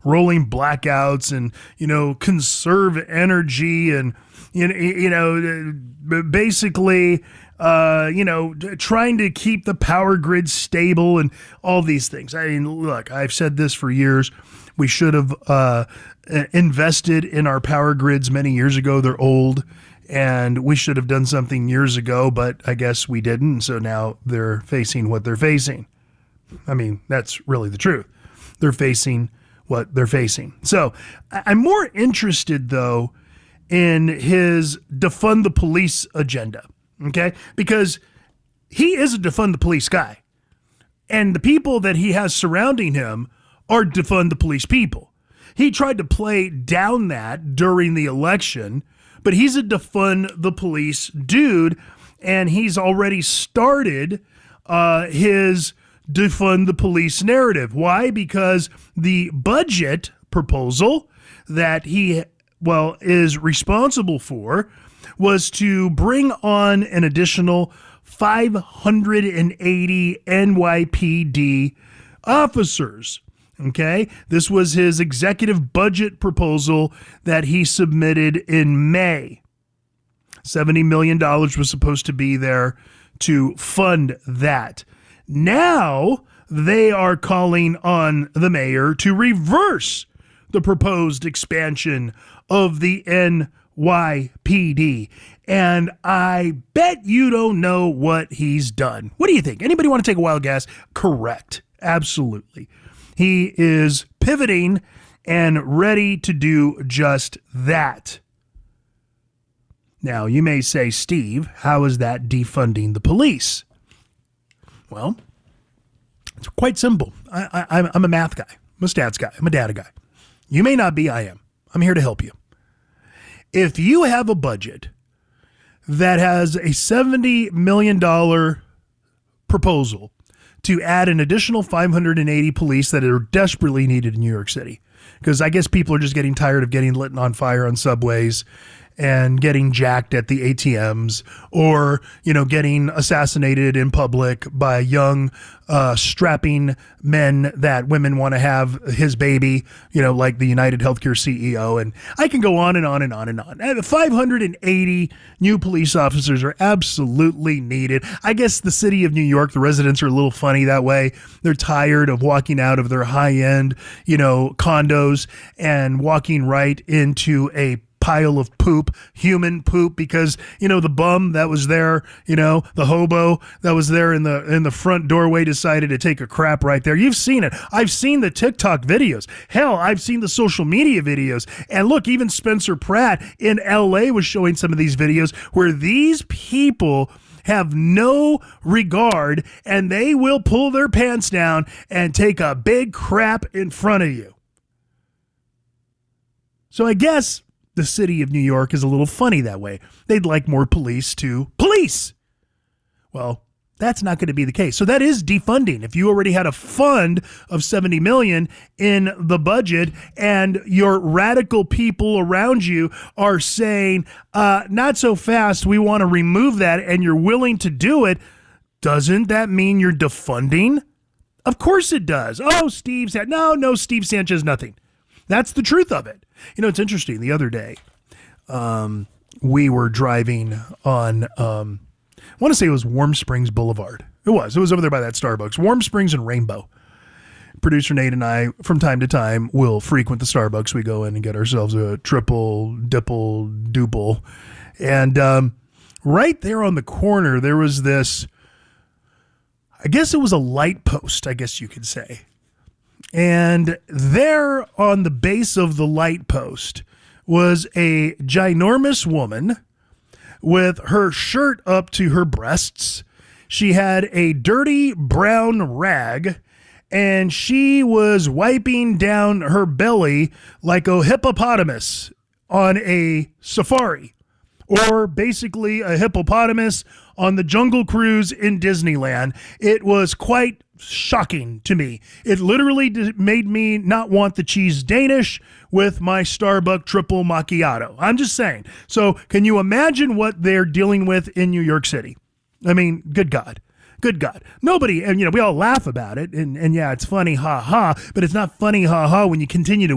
rolling blackouts and, conserve energy and, basically, trying to keep the power grid stable and all these things. I mean, look, I've said this for years. We should have invested in our power grids many years ago. They're old, and we should have done something years ago, but I guess we didn't. So now they're facing what they're facing. I mean, that's really the truth. They're facing what they're facing. So I'm more interested, though, in his defund the police agenda, okay? Because he is a defund the police guy. And the people that he has surrounding him are defund the police people. He tried to play down that during the election, but he's a defund the police dude, and he's already started his defund the police narrative. Why? Because the budget proposal that he, is responsible for was to bring on an additional 580 NYPD officers. Okay, this was his executive budget proposal that he submitted in May. $70 million was supposed to be there to fund that. Now they are calling on the mayor to reverse the proposed expansion of the NYPD. And I bet you don't know what he's done. What do you think? Anybody want to take a wild guess? Correct. Absolutely. He is pivoting and ready to do just that. Now, you may say, Steve, how is that defunding the police? Well, it's quite simple. I'm a math guy. I'm a stats guy. I'm a data guy. You may not be, I am. I'm here to help you. If you have a budget that has a $70 million proposal to add an additional 580 police that are desperately needed in New York City, because I guess people are just getting tired of getting lit on fire on subways and getting jacked at the ATMs, or, getting assassinated in public by young, strapping men that women want to have his baby, like the United Healthcare CEO. And I can go on and on and on and on. 580 new police officers are absolutely needed. I guess the city of New York, the residents are a little funny that way. They're tired of walking out of their high-end, condos and walking right into a pile of poop, human poop, because, the bum that was there, the hobo that was there in the front doorway decided to take a crap right there. You've seen it. I've seen the TikTok videos. Hell, I've seen the social media videos. And look, even Spencer Pratt in LA was showing some of these videos where these people have no regard and they will pull their pants down and take a big crap in front of you. So I guess the city of New York is a little funny that way. They'd like more police to police. Well, that's not going to be the case. So that is defunding. If you already had a fund of $70 million in the budget and your radical people around you are saying, not so fast, we want to remove that, and you're willing to do it, doesn't that mean you're defunding? Of course it does. Oh, Steve said, no, Steve Sanchez, nothing. That's the truth of it. It's interesting. The other day, we were driving on, I want to say it was Warm Springs Boulevard. It was over there by that Starbucks. Warm Springs and Rainbow. Producer Nate and I, from time to time, will frequent the Starbucks. We go in and get ourselves a triple, dipple, duple. And right there on the corner, there was this, I guess it was a light post, I guess you could say. And there on the base of the light post was a ginormous woman with her shirt up to her breasts. She had a dirty brown rag, and she was wiping down her belly like a hippopotamus on a safari, or basically a hippopotamus on the Jungle Cruise in Disneyland. It was quite shocking to me. It literally made me not want the cheese Danish with my Starbucks triple macchiato. I'm just saying. So can you imagine what they're dealing with in New York City? I mean, good God. Nobody, and we all laugh about it, and yeah, it's funny, ha ha, but it's not funny, ha ha, when you continue to